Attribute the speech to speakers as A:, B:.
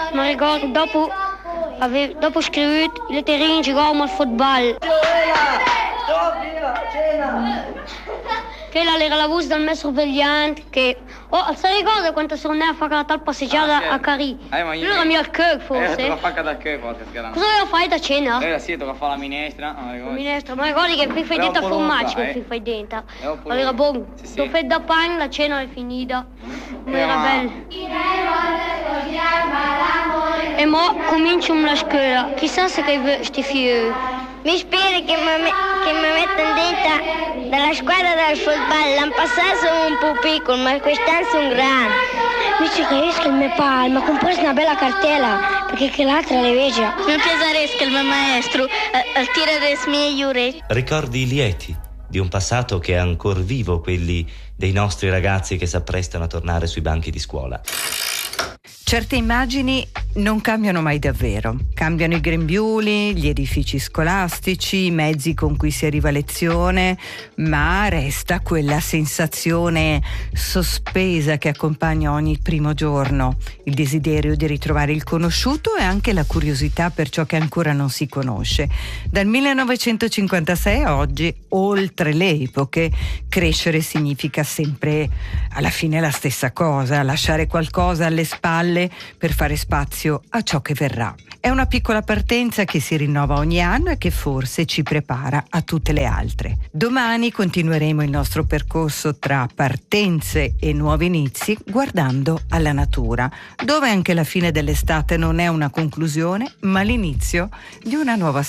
A: mi ricordo dopo scritto le terreni giocavamo al football. Quella era la voce del mio sorvegliante che... se ricorda quando sono andata a fare la tal passeggiata a Carì? Lui era mio al Kirk forse?
B: L'ho fatta da Kirk qualche sera.
A: Cosa aveva fatto a cena?
B: Sì, tocca fare la minestra.
A: La minestra, ma ricordi che qui fai dentro a formaggi che qui fai dentro? Era buono. Sì. Fai da pan, la cena è finita. Ma era bello. E mo cominciamo la scuola. Chissà se che sti fiori.
C: Mi spero che mi mettono dentro dalla squadra del football. L'anno passato sono un po' piccolo, ma quest'anno sono grande.
A: Mi ci capisco il mio padre, mi ha compreso una bella cartella, perché l'altra le vege.
C: Mi piacerebbe il mio maestro al tirare le mie orecchie.
D: Ricordi lieti di un passato che è ancora vivo, quelli dei nostri ragazzi che si apprestano a tornare sui banchi di scuola.
E: Certe immagini non cambiano mai davvero. Cambiano i grembiuli, gli edifici scolastici, i mezzi con cui si arriva a lezione, ma resta quella sensazione sospesa che accompagna ogni primo giorno, il desiderio di ritrovare il conosciuto e anche la curiosità per ciò che ancora non si conosce. Dal 1956 a oggi, oltre le epoche, crescere significa sempre alla fine la stessa cosa, lasciare qualcosa alle spalle per fare spazio a ciò che verrà. È una piccola partenza che si rinnova ogni anno e che forse ci prepara a tutte le altre. Domani continueremo il nostro percorso tra partenze e nuovi inizi guardando alla natura, dove anche la fine dell'estate non è una conclusione, ma l'inizio di una nuova